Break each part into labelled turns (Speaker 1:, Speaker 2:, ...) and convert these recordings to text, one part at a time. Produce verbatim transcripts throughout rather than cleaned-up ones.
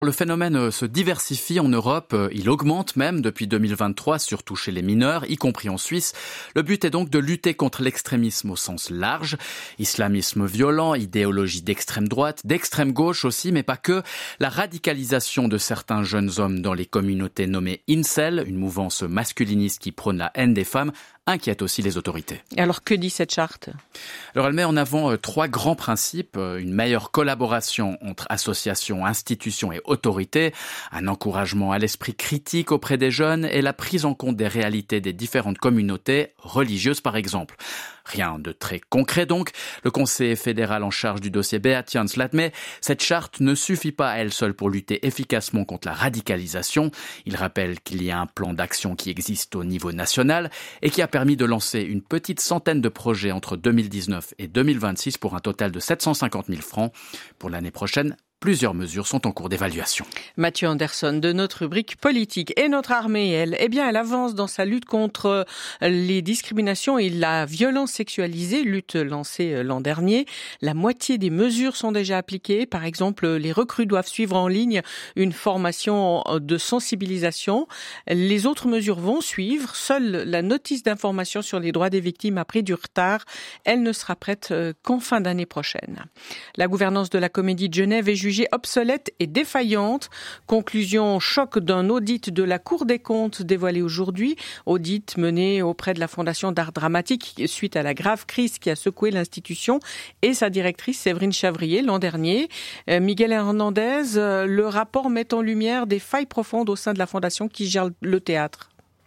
Speaker 1: Le phénomène se diversifie en Europe, il augmente même depuis deux mille vingt-trois, surtout chez les mineurs, y compris en Suisse. Le but est donc de lutter contre l'extrémisme au sens large. Islamisme violent, idéologie d'extrême droite, d'extrême gauche aussi, mais pas que. La radicalisation de certains jeunes hommes dans les communautés nommées incel, une mouvance masculiniste qui prône la haine des femmes, inquiète aussi les autorités.
Speaker 2: Alors que dit cette charte ?
Speaker 1: Alors elle met en avant euh, trois grands principes, euh, une meilleure collaboration entre associations, institutions et autorités, un encouragement à l'esprit critique auprès des jeunes et la prise en compte des réalités des différentes communautés, religieuses par exemple. Rien de très concret donc. Le conseiller fédéral en charge du dossier Beat Jans l'admet, cette charte ne suffit pas à elle seule pour lutter efficacement contre la radicalisation. Il rappelle qu'il y a un plan d'action qui existe au niveau national et qui a permis de lancer une petite centaine de projets entre deux mille dix-neuf et deux mille vingt-six pour un total de sept cent cinquante mille francs. Pour l'année prochaine, plusieurs mesures sont en cours d'évaluation.
Speaker 2: Mathieu Anderson de notre rubrique politique. Et notre armée, elle, eh bien, elle avance dans sa lutte contre les discriminations et la violence sexualisée, lutte lancée l'an dernier. La moitié des mesures sont déjà appliquées. Par exemple, les recrues doivent suivre en ligne une formation de sensibilisation. Les autres mesures vont suivre. Seule la notice d'information sur les droits des victimes a pris du retard. Elle ne sera prête qu'en fin d'année prochaine. La gouvernance de la Comédie de Genève est jugée obsolète et défaillante. Conclusion choc d'un audit de la Cour des comptes dévoilé aujourd'hui. Audit mené auprès de la Fondation d'art dramatique suite à la grave crise qui a secoué l'institution et sa directrice Séverine Chavrier l'an dernier. Euh, Miguel Hernandez, euh, le rapport met en lumière des failles profondes au sein de la Fondation qui gère le théâtre.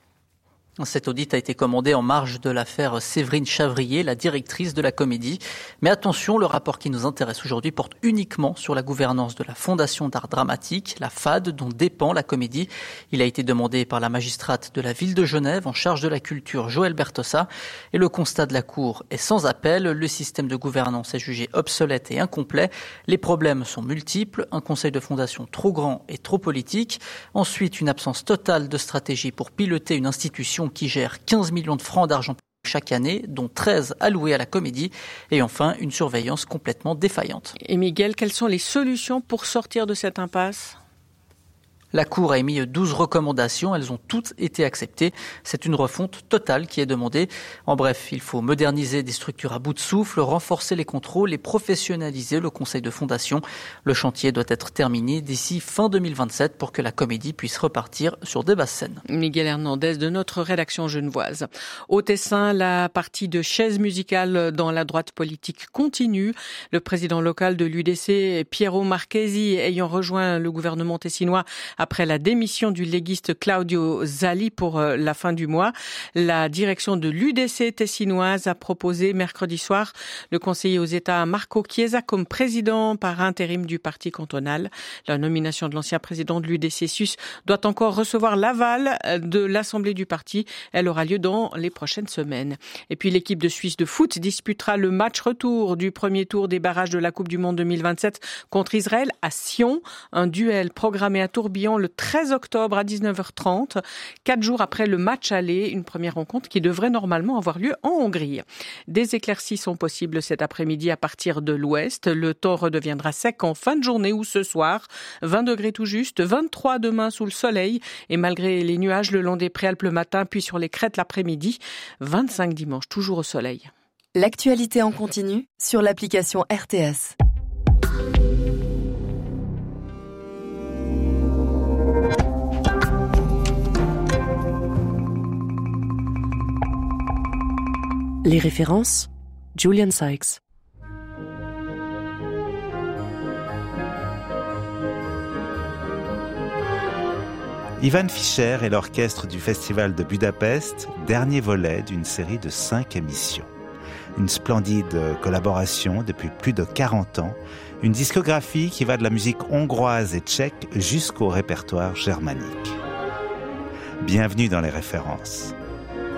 Speaker 3: Cet audit a été commandé en marge de l'affaire Séverine Chavrier, la directrice de la Comédie. Mais attention, le rapport qui nous intéresse aujourd'hui porte uniquement sur la gouvernance de la Fondation d'art dramatique, la F A D, dont dépend la Comédie. Il a été demandé par la magistrate de la ville de Genève en charge de la culture, Joël Bertossa. Et le constat de la Cour est sans appel. Le système de gouvernance est jugé obsolète et incomplet. Les problèmes sont multiples. Un conseil de fondation trop grand et trop politique. Ensuite, une absence totale de stratégie pour piloter une institution qui gère quinze millions de francs d'argent chaque année, dont treize alloués à la Comédie. Et enfin, une surveillance complètement défaillante.
Speaker 2: Et Miguel, quelles sont les solutions pour sortir de cette impasse ?
Speaker 3: La Cour a émis douze recommandations, elles ont toutes été acceptées. C'est une refonte totale qui est demandée. En bref, il faut moderniser des structures à bout de souffle, renforcer les contrôles et professionnaliser le conseil de fondation. Le chantier doit être terminé d'ici fin deux mille vingt-sept pour que la Comédie puisse repartir sur des basses scènes.
Speaker 2: Miguel Hernandez de notre rédaction genevoise. Au Tessin, la partie de chaises musicales dans la droite politique continue. Le président local de l'U D C, Piero Marchesi, ayant rejoint le gouvernement tessinois après la démission du léguiste Claudio Zali pour la fin du mois. La direction de l'U D C tessinoise a proposé mercredi soir le conseiller aux États Marco Chiesa comme président par intérim du parti cantonal. La nomination de l'ancien président de l'U D C Sus doit encore recevoir l'aval de l'Assemblée du parti. Elle aura lieu dans les prochaines semaines. Et puis l'équipe de Suisse de foot disputera le match retour du premier tour des barrages de la Coupe du Monde deux mille vingt-sept contre Israël à Sion. Un duel programmé à Tourbillon le treize octobre à dix-neuf heures trente, quatre jours après le match aller, une première rencontre qui devrait normalement avoir lieu en Hongrie. Des éclaircies sont possibles cet après-midi à partir de l'ouest. Le temps redeviendra sec en fin de journée ou ce soir. vingt degrés tout juste, vingt-trois demain sous le soleil et malgré les nuages le long des Préalpes le matin puis sur les crêtes l'après-midi, vingt-cinq dimanche toujours au soleil.
Speaker 4: L'actualité en continu sur l'application R T S. Les références, Julian Sykes.
Speaker 5: Ivan Fischer et l'orchestre du Festival de Budapest, dernier volet d'une série de cinq émissions. Une splendide collaboration depuis plus de quarante ans, une discographie qui va de la musique hongroise et tchèque jusqu'au répertoire germanique. Bienvenue dans les références.